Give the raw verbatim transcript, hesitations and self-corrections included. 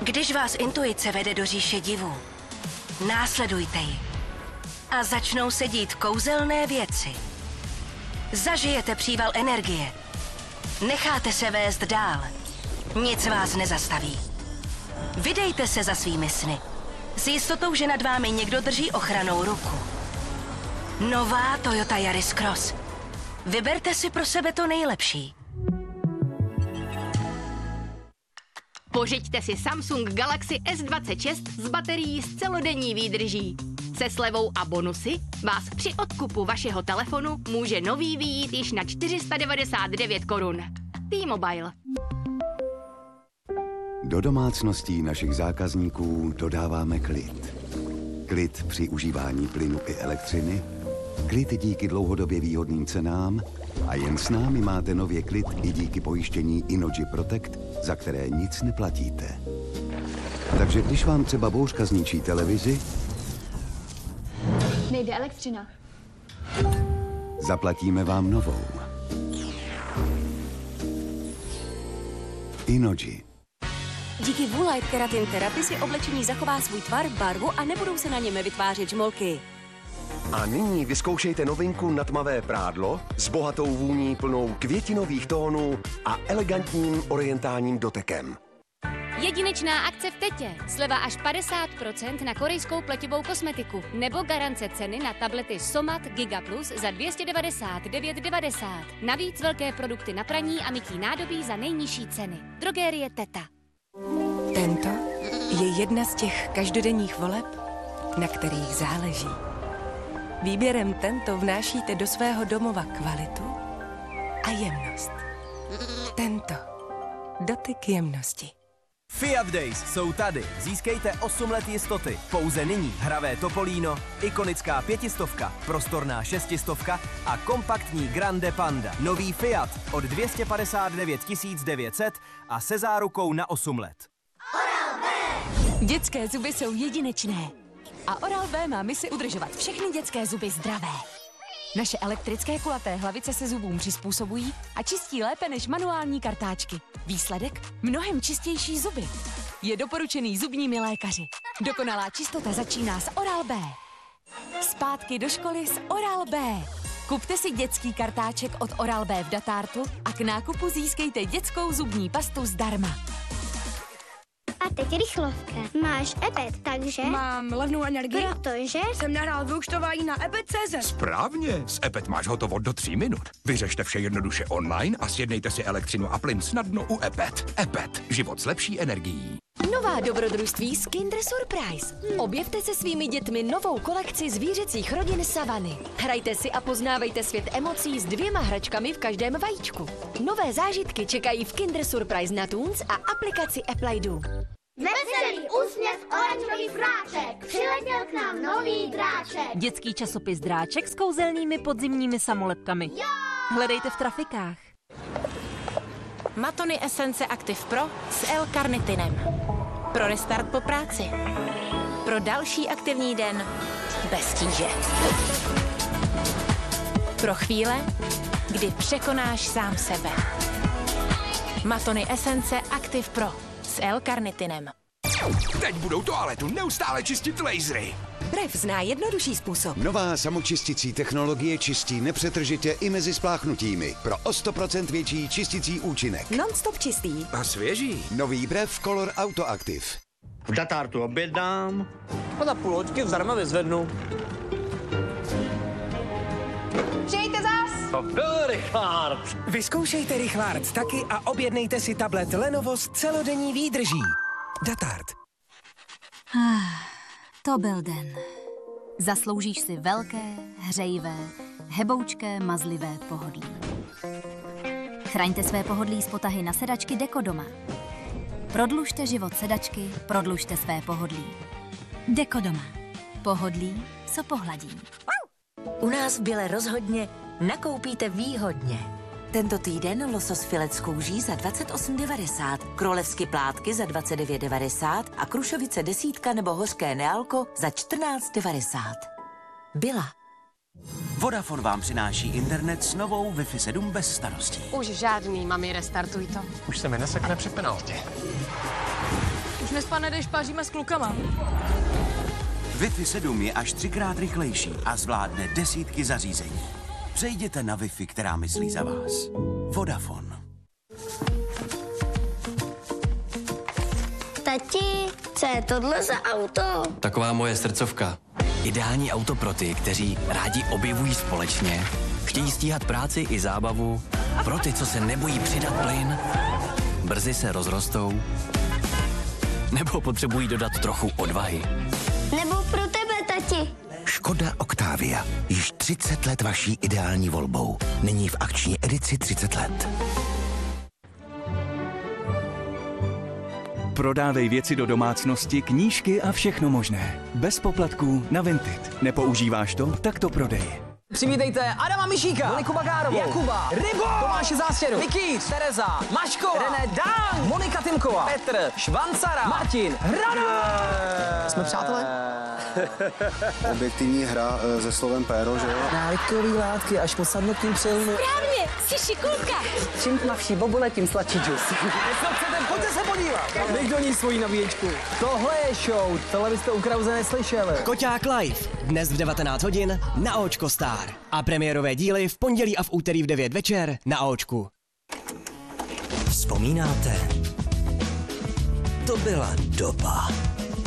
Když vás intuice vede do říše divů, následujte ji a začnou se dít kouzelné věci. Zažijete příval energie. Necháte se vést dál. Nic vás nezastaví. Vydejte se za svými sny. S jistotou, že nad vámi někdo drží ochrannou ruku. Nová Toyota Yaris Cross. Vyberte si pro sebe to nejlepší. Pořiďte si Samsung Galaxy S dvacet šest s baterií s celodenní výdrží. Se slevou a bonusy vás při odkupu vašeho telefonu může nový vyjít již na čtyři sta devadesát devět korun. T-Mobile. Do domácností našich zákazníků dodáváme klid. Klid při užívání plynu i elektřiny, klid díky dlouhodobě výhodným cenám a jen s námi máte nově klid i díky pojištění Innogy Protect, za které nic neplatíte. Takže když vám třeba bouřka zničí televizi, nejde elektřina. Zaplatíme vám novou. Innogy. Díky Woolite Keratin Therapy si oblečení zachová svůj tvar, barvu a nebudou se na něm vytvářet žmolky. A nyní vyzkoušejte novinku na tmavé prádlo s bohatou vůní plnou květinových tónů a elegantním orientálním dotekem. Jedinečná akce v Tetě. Sleva až padesát procent na korejskou pletivou kosmetiku. Nebo garance ceny na tablety Somat Giga Plus za dvě stě devadesát devět devadesát. Navíc velké produkty na praní a mytí nádobí za nejnižší ceny. Drogérie Teta. Tento je jedna z těch každodenních voleb, na kterých záleží. Výběrem Tento vnášíte do svého domova kvalitu a jemnost. Tento. Dotyk jemnosti. Fiat Days jsou tady. Získejte osm let jistoty. Pouze nyní hravé Topolino, ikonická pětistovka, prostorná šestistovka a kompaktní Grande Panda. Nový Fiat od dvě stě padesát devět tisíc devět set a se zárukou na osm let. Oral-B! Dětské zuby jsou jedinečné. A Oral-B má misi udržovat všechny dětské zuby zdravé. Naše elektrické kulaté hlavice se zubům přizpůsobují a čistí lépe než manuální kartáčky. Výsledek? Mnohem čistější zuby. Je doporučený zubními lékaři. Dokonalá čistota začíná s Oral-B. Zpátky do školy s Oral-B. Kupte si dětský kartáček od Oral-B v Datartu a k nákupu získejte dětskou zubní pastu zdarma. A teď rychlovka. Máš ePet, takže... Mám levnou energii. Protože... jsem nahrál vyúčtování na epet tečka cé zet. Správně, s ePet máš hotovo do tří minut. Vyřešte vše jednoduše online a sjednejte si elektřinu a plyn snadno u ePet. ePet, život s lepší energií. Nová dobrodružství z Kinder Surprise. Objevte se svými dětmi novou kolekci zvířecích rodin Savany. Hrajte si a poznávejte svět emocí s dvěma hračkami v každém vajíčku. Nové zážitky čekají v Kinder Surprise na Toons a aplikaci Apple I D. Veselý úsměv oranžový fráček. Přiletěl k nám nový dráček. Dětský časopis Dráček s kouzelnými podzimními samolepkami. Jo! Hledejte v trafikách. Matony Essence Active Pro s L-karnitinem. Pro restart po práci. Pro další aktivní den bez tíže. Pro chvíle, kdy překonáš sám sebe. Matony Essence Active Pro s L-karnitinem. Teď budou toaletu neustále čistit lasery. Brev zná jednodušší způsob. Nová samočistící technologie čistí nepřetržitě i mezi spláchnutími. Pro o sto procent větší čisticí účinek. Non-stop čistý. A svěží. Nový Brev Color Auto Active. V Datartu objednám a za půl hoďky zdarma vyzvednu. Přijďte zas! To byl Richard. Vyzkoušejte Richard taky a objednejte si tablet Lenovo s celodenní výdrží. Datart. To byl den. Zasloužíš si velké, hřejivé, heboučké, mazlivé pohodlí. Chraňte své pohodlí z potahy na sedačky Dekodoma. Prodlužte život sedačky, prodlužte své pohodlí. Dekodoma. Pohodlí, co pohladí. U nás v Bile rozhodně nakoupíte výhodně. Tento týden losos filet z kouží za dvacet osm devadesát, królevsky plátky za dvacet devět devadesát a krušovice desítka nebo hořké nealko za čtrnáct devadesát. Byla. Vodafone vám přináší internet s novou Wi-Fi sedm bez starostí. Už žádný, mami, restartuj to. Už se mi nesekne při penaltě. dnes, pane, jdeš, paříme s klukama. Wi-Fi sedm je až třikrát rychlejší a zvládne desítky zařízení. Přejděte na Wi-Fi, která myslí za vás. Vodafone. Tati, co je tohle za auto? Taková moje srdcovka. Ideální auto pro ty, kteří rádi objevují společně, chtějí stíhat práci i zábavu, pro ty, co se nebojí přidat plyn, brzy se rozrostou, nebo potřebují dodat trochu odvahy. Nebo pro tebe, tati. Škoda Octavia. Již třicet let vaší ideální volbou. Nyní v akční edici třicet let. Prodávej věci do domácnosti, knížky a všechno možné. Bez poplatků na Vinted. Nepoužíváš to? Tak to prodej. Přivítejte Adama Mišíka, Moniku Bagárovou, Jakuba, Rybo, Tomáše Zástěru, Mikýř, Tereza, Maškova, René Dán, Monika Timková, Petr, Švancara, Martin, Hrana. Jsme přátelé? Objektivní hra e, se slovem péro, že jo? Návykový látky až po samotným přilnu. Správně, jsi šikulka. Čím tmavší bobule, tím sladší džus. Pojďte se podívat. Dej do ní svoji nabíječku. Tohle je show, tohle byste u Krause neslyšeli. Koťák Live, dnes v devatenáct hodin na Očko Star. A premiérové díly v pondělí a v úterý v devět večer na Očku. Vzpomínáte? To byla doba.